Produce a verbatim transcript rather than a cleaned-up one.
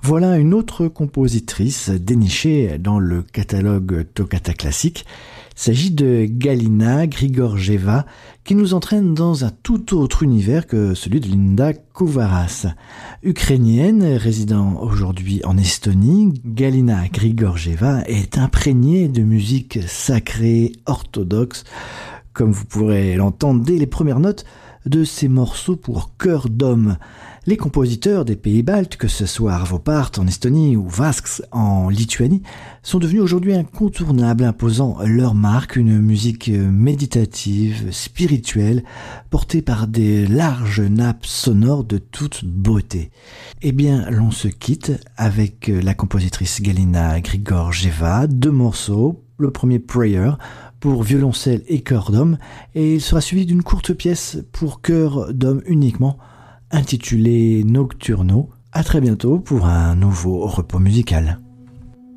Voilà une autre compositrice dénichée dans le catalogue Toccata classique. Il s'agit de Galina Grigorjeva qui nous entraîne dans un tout autre univers que celui de Linda Kouvaras. Ukrainienne résidant aujourd'hui en Estonie, Galina Grigorjeva est imprégnée de musique sacrée orthodoxe, comme vous pourrez l'entendre dès les premières notes de ses morceaux pour chœur d'homme. Les compositeurs des pays baltes, que ce soit Arvo Pärt en Estonie ou Vasks en Lituanie, sont devenus aujourd'hui incontournables, imposant leur marque, une musique méditative, spirituelle, portée par des larges nappes sonores de toute beauté. Eh bien, l'on se quitte avec la compositrice Galina Grigorjeva, deux morceaux, le premier Prayer, pour violoncelle et chœur d'homme, et il sera suivi d'une courte pièce pour chœur d'homme uniquement, intitulée Nocturno. À très bientôt pour un nouveau repos musical.